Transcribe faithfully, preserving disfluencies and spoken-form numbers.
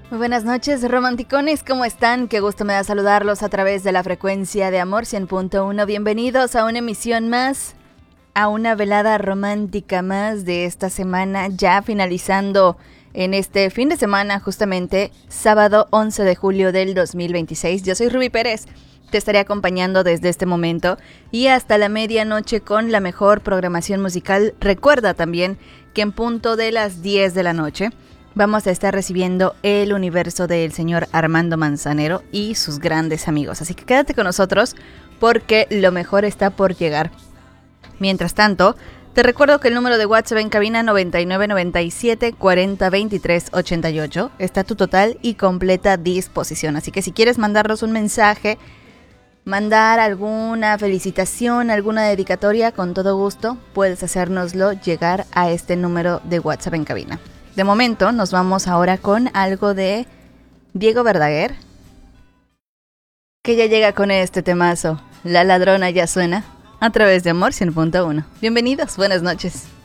Muy buenas noches, romanticones, ¿cómo están? Qué gusto me da saludarlos a través de la frecuencia de Amor cien punto uno. Bienvenidos a una emisión más, a una velada romántica más de esta semana, ya finalizando en este fin de semana, justamente sábado once de julio del dos mil veintiséis. Yo soy Ruby Pérez, te estaré acompañando desde este momento y hasta la medianoche con la mejor programación musical. Recuerda también que en punto de las diez de la noche vamos a estar recibiendo el universo del señor Armando Manzanero y sus grandes amigos. Así que quédate con nosotros porque lo mejor está por llegar. Mientras tanto, te recuerdo que el número de WhatsApp en cabina noventa y nueve noventa y siete cuarenta veintitrés ochenta y ocho está a tu total y completa disposición. Así que si quieres mandarnos un mensaje, mandar alguna felicitación, alguna dedicatoria, con todo gusto puedes hacérnoslo llegar a este número de WhatsApp en cabina. De momento nos vamos ahora con algo de Diego Verdaguer, que ya llega con este temazo. La ladrona ya suena a través de Amor cien punto uno. Bienvenidos, buenas noches.